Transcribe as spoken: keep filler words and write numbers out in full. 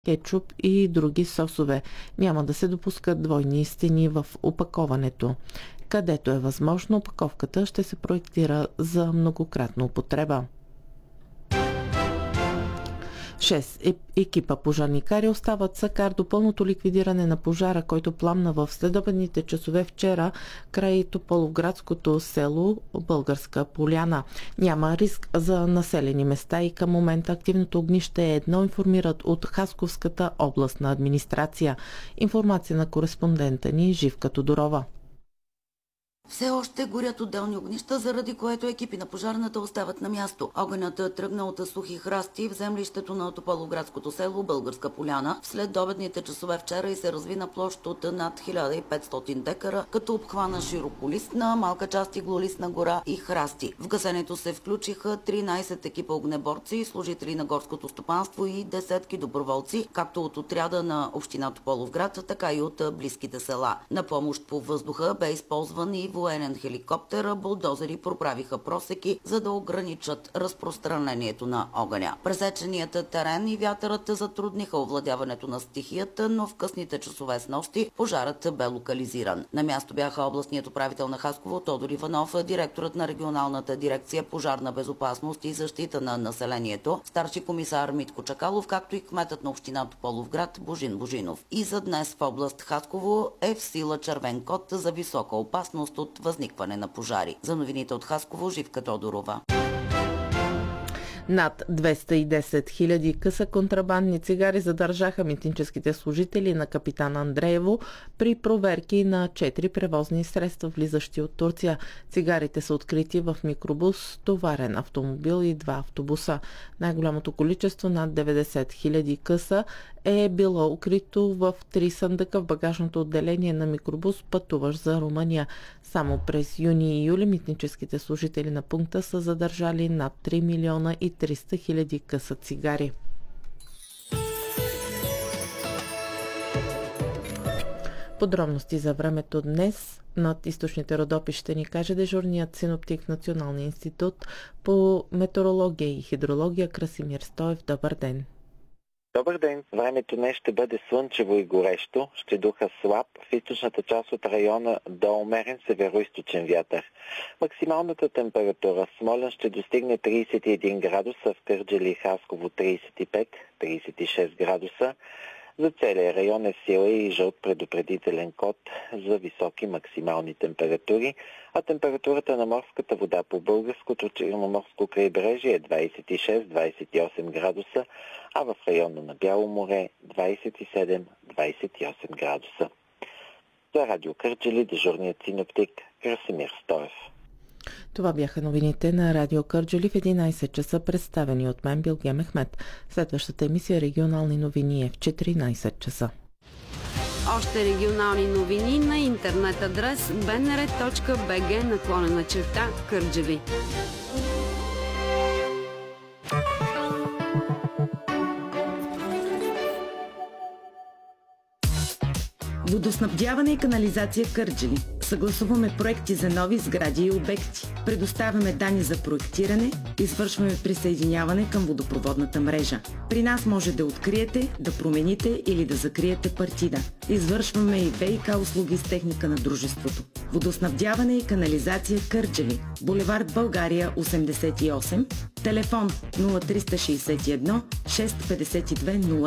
кетчуп и други сосове. Няма да се допускат двойни стени в опаковането. Където е възможно, опаковката ще се проектира за многократна употреба. шест екипа пожарникари остават сакар до пълното ликвидиране на пожара, който пламна в следобедните часове вчера край Тополовградското село Българска поляна. Няма риск за населени места и към момента активното огнище е едно, информират от Хасковската областна администрация. Информация на кореспондента ни Живка Тодорова. Все още горят отделни огнища, заради което екипи на пожарната остават на място. Огънят е тръгнал от сухи храсти в землището на Тополовградското село Българска поляна след обедните часове вчера и се разви на площ от над хиляда и петстотин декара, като обхвана широколистна, малка част иглолистна гора и храсти. В гасенето се включиха тринайсет екипа огнеборци, служители на горското стопанство и десетки доброволци, както от отряда на община Тополовград, така и от близките села. На помощ по въздуха бе използван и военен хеликоптер, булдозери проправиха просеки, за да ограничат разпространението на огъня. Пресеченият терен и вятърът затрудниха овладяването на стихията, но в късните часове с нощи пожарът бе локализиран. На място бяха областният управител на Хасково Тодор Иванов, директорът на регионалната дирекция пожарна безопасност и защита на населението, старши комисар Митко Чакалов, както и кметът на община Тополовград Божин Божинов. И за днес в област Хасково е в сила червен код за висока опасност от възникване на пожари. За новините от Хасково, Живка Тодорова. Над двеста и десет хиляди къса контрабандни цигари задържаха митническите служители на Капитан Андреево при проверки на четири превозни средства, влизащи от Турция. Цигарите са открити в микробус, товарен автомобил и два автобуса. Най-голямото количество, над деветдесет хиляди къса, е било укрито в три съндъка в багажното отделение на микробус, пътуващ за Румъния. Само през юни и юли митническите служители на пункта са задържали над три милиона и триста хиляди къса цигари. Подробности за времето днес над източните Родопи ще ни каже дежурният синоптик в Националния институт по метеорология и хидрология Красимир Стоев. Добър ден! Добър ден! Времето днес ще бъде слънчево и горещо, ще духа слаб в източната част от района до умерен североизточен вятър. Максималната температура в Смолян ще достигне тридесет и един градуса, в Кърджали и Хасково тридесет и пет до тридесет и шест градуса. За целия район е в сила и жълт предупредителен код за високи максимални температури, а температурата на морската вода по българското черноморско крайбрежие е двадесет и шест до двадесет и осем градуса, а в района на Бяло море двадесет и седем до двадесет и осем градуса. За Радио Кърджали дежурният синоптик Красимир Стоев. Това бяха новините на Радио Кърджали в единадесет часа, представени от мен Билге Мехмед. Следващата емисия регионални новини е в четиринадесет часа. Още регионални новини на интернет адрес би ен ар точка би джи наклонена черта Кърджали. Водоснабдяване и канализация Кърджали. Съгласуваме проекти за нови сгради и обекти. Предоставяме данни за проектиране, извършваме присъединяване към водопроводната мрежа. При нас може да откриете, да промените или да закриете партида. Извършваме и ВиК услуги с техника на дружеството. Водоснабдяване и канализация Кърджали. Булевард България осемдесет и осем. Телефон нула три шест едно шест пет две нула